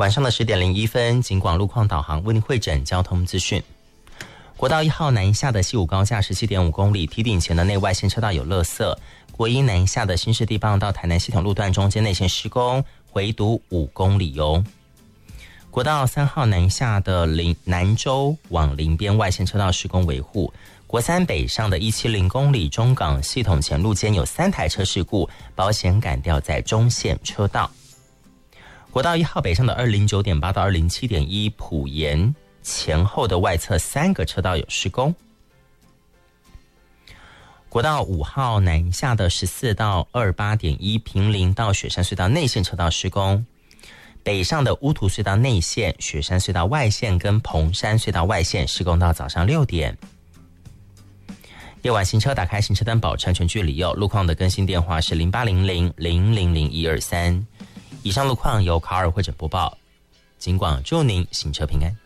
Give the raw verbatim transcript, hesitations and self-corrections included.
晚上的十点零一分，警广路况导航为您汇整交通资讯。国道一号南下的西武高架 十七点五公里，堤顶前的内外线车道有垃圾。国一南下的新市地磅到台南系统路段中间内线施工，回堵五公里哦。国道三号南下的林南州往林边外线车道施工维护。国三北上的一百七十公里中港系统前路间有三台车事故，保险杆掉在中线车道。国道一号北上的 二零九点八 到 二零七点一 埔盐前后的外侧三个车道有施工。国道五号南下的十四到 二十八点一 坪林到雪山隧道内线车道施工。北上的乌图隧道内线、雪山隧道外线跟蓬山隧道外线施工到早上六点。夜晚行车打开行车灯，保持安全距离哦。路况的更新电话是零八零零零零零一二三。以上路况由卡尔会诊播报，警广祝您行车平安。